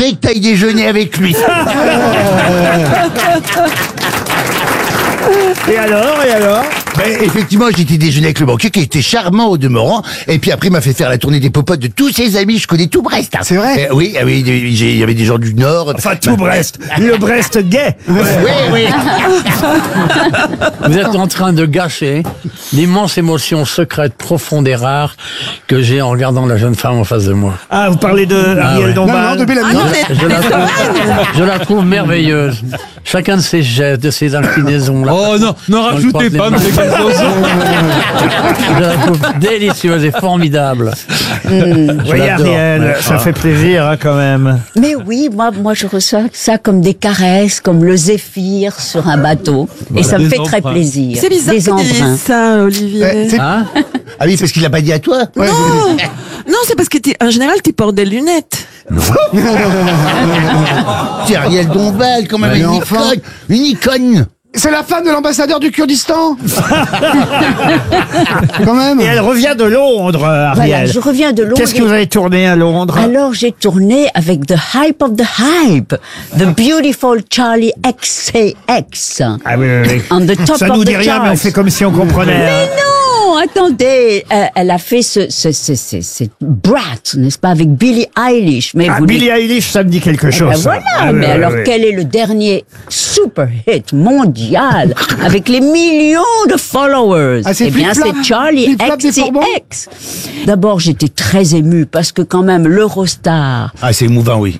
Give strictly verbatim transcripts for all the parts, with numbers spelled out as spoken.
voudrais que t'ailles déjeuner avec lui. Et alors, et alors? Ben, effectivement, j'ai été déjeuner avec le banquier qui était charmant au demeurant. Et puis après, il m'a fait faire la tournée des popotes de tous ses amis. Je connais tout Brest. Hein. C'est vrai? Euh, Oui, ah oui, il y avait des gens du Nord. Enfin, tout Brest. Le Brest gay. Oui, oui. Vous êtes en train de gâcher l'immense émotion secrète, profonde et rare que j'ai en regardant la jeune femme en face de moi. Ah, vous parlez de Ariel ouais. Dombal. Non, non, de Bellamy. Ah non, mais- Je la, trouve, je la trouve merveilleuse. Chacun de ses gestes, de ses inclinaisons. Là, Oh non, n'en rajoutez pas, monsieur Calzos. Je la trouve délicieuse et formidable. Vous Je voyez, l'adore. Ariel, Ouais. ça Ah. fait plaisir hein, quand même. Mais oui, moi, moi, je reçois ça comme des caresses, comme le zéphyr sur un bateau. Et ça me Des fait très emprunts. plaisir. C'est bizarre Des que tu embruns. dises ça, Olivier. Ouais, c'est- Hein Ah oui, parce qu'il l'a pas dit à toi. Ouais. Non, non, c'est parce que t'es- en général, tu portes des lunettes. C'est Ariel Dombal, quand même, Mais une enfin. icône. Une icône. C'est la femme de l'ambassadeur du Kurdistan. Quand même. Et elle revient de Londres, euh, Ariel. Voilà, je reviens de Londres. Qu'est-ce que vous avez tourné à Londres? Alors, j'ai tourné avec The Hype of the Hype, The Beautiful Charlie X C X. Ah oui, oui, oui. On the top Ça of nous the dit rien, mais on charts. fait comme si on comprenait. Mais hein. non, attendez, euh, elle a fait ce, ce, ce, ce, ce Brat, n'est-ce pas, avec Billie Eilish. Mais Ah, vous Billie Eilish, ça me dit quelque Eh chose. ben ça. voilà, Ah, oui, mais oui, alors oui. quel est le dernier super hit mondial avec les millions de followers? Ah, c'est Eh bien, Flip-Flap. c'est Charlie Flip-Flap des X C Bourbons. X. D'abord, j'étais très émue parce que quand même, l'Eurostar. Ah, c'est émouvant, oui.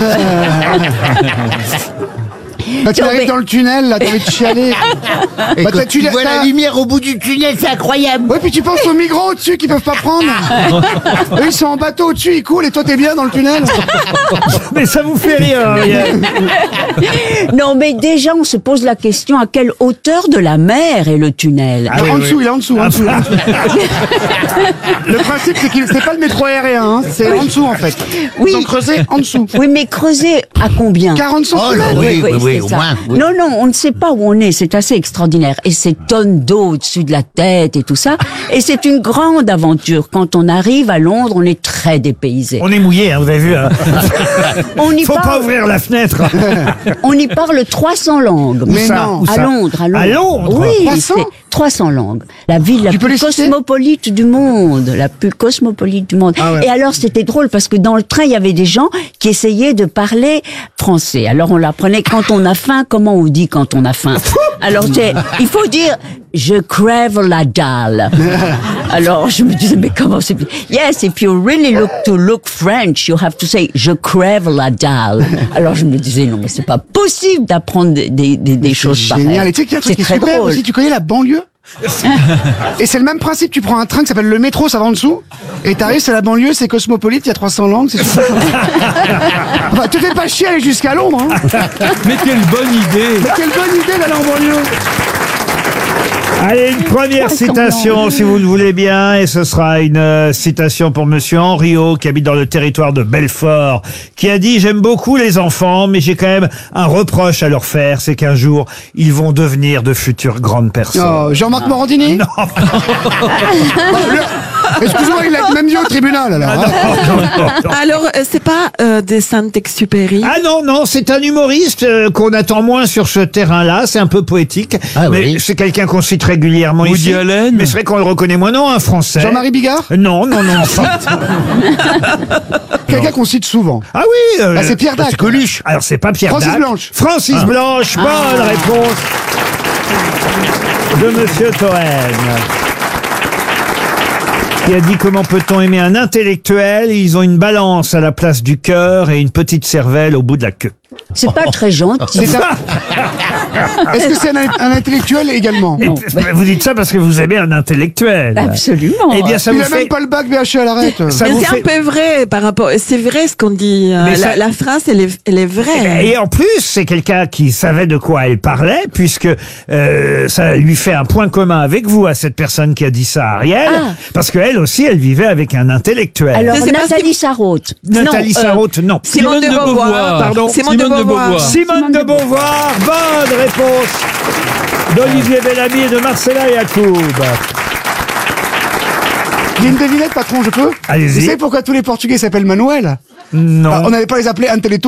Quand tu Non, arrives mais- dans le tunnel, là, t'as envie de chialer. Et Bah, quand t'as- tu tu vois l'as- la lumière au bout du tunnel, c'est incroyable. Ouais, puis tu penses aux migrants au-dessus qui peuvent pas prendre. Eux, ils sont en bateau au-dessus, ils coulent et toi, t'es bien dans le tunnel. Mais ça vous fait rire, Ariel. Non, mais déjà, on se pose la question à quelle hauteur de la mer est le tunnel? Ah oui, en oui. dessous, il est en dessous, en dessous. en dessous. Le principe, c'est qu'il c'est pas le métro aérien, hein, c'est en dessous, en fait. Oui. Ils ont creusé en dessous. Oui, mais creuser à combien? quarante Oh là, centimètres. oui, oui, oui, c'est au ça. moins. oui. Non, non, on ne sait pas où on est. C'est assez extraordinaire. Et ces tonnes d'eau au-dessus de la tête et tout ça. Et c'est une grande aventure. Quand on arrive à Londres, on est très dépaysé. On est mouillé, hein, vous avez vu. Hein. On y Faut pas parle, ouvrir la fenêtre. on y parle trois cents langues. Mais ça, non. où À ça Londres, à Londres. À Londres Oui, trois cents? c'est trois cents langues. La ville la Tu peux plus les citer cosmopolite du monde. La plus cosmopolite du monde. Ah ouais. Et alors, c'était drôle parce que dans le train, il y avait des gens qui essayaient de parler français. Alors, on l'apprenait quand on a faim. Comment on dit quand on a faim? Alors, c'est- il faut dire, je crève la dalle. Alors, je me disais, mais comment c'est... Yes, if you really look to look French, you have to say, je crève la dalle. Alors, je me disais, non, mais c'est pas possible d'apprendre des, des, des, des choses Génial. pareilles. Et tu sais qu'il y a un truc C'est qui est très super drôle. aussi, tu connais la banlieue? Et c'est le même principe, tu prends un train qui s'appelle le métro, ça va en dessous, et t'arrives, c'est la banlieue, c'est cosmopolite, il y a trois cents langues, c'est super. Enfin, te fais pas chier aller jusqu'à Londres, hein. Mais quelle bonne idée. Mais quelle bonne idée d'aller en banlieue. Allez, une première Trois cents citation, langues. si vous le voulez bien, et ce sera une euh, citation pour Monsieur Henriot, qui habite dans le territoire de Belfort, qui a dit « J'aime beaucoup les enfants, mais j'ai quand même un reproche à leur faire, c'est qu'un jour, ils vont devenir de futures grandes personnes. Oh, Jean-Marc Morandini? Non. Excuse-moi, il a même dit au tribunal, alors. hein. Alors, euh, c'est pas euh, des Saint-Exupéry. Ah non, non, c'est un humoriste euh, qu'on attend moins sur ce terrain-là, c'est un peu poétique, Ah mais oui. c'est quelqu'un qu'on cite régulièrement Woody ici. Allen. Mais c'est vrai qu'on le reconnaît moins, non, un Français. Jean-Marie Bigard? Non, non, non. Quelqu'un qu'on cite souvent. Ah oui euh, Ah, c'est Pierre Dac. C'est Coluche. Alors c'est pas Pierre Francis Dac. Blanche. Francis Blanche, bonne réponse de Monsieur Toen. Qui a dit comment peut-on aimer un intellectuel? Ils ont une balance à la place du cœur et une petite cervelle au bout de la queue. C'est pas très gentil. C'est un- Est-ce que c'est un, un intellectuel également? Non. Vous dites ça parce que vous aimez un intellectuel. Absolument. Eh bien, ça Il vous a fait... même pas le bac B H E à l'arrête. Ça Mais vous c'est fait- un peu vrai par rapport. C'est vrai ce qu'on dit. euh, Mais la, ça- la phrase, elle est, elle est vraie. Et en plus, c'est quelqu'un qui savait de quoi elle parlait, puisque euh, ça lui fait un point commun avec vous, à cette personne qui a dit ça, Ariel, Ah. parce qu'elle aussi, elle vivait avec un intellectuel. Alors, Mais c'est parce Nathalie Sarraute. Nathalie Non, euh, Sarraute, non. Simone de Beauvoir. Pardon. Simone de Beauvoir. Simone de Beauvoir, bonne réponse d'Olivier Bellamy et de Marcella Yacoub. Il y a une devinette, patron, je peux? Allez-y. Vous savez pourquoi tous les Portugais s'appellent Manuel? Non. Ah, on n'allait pas les appeler Anteletto.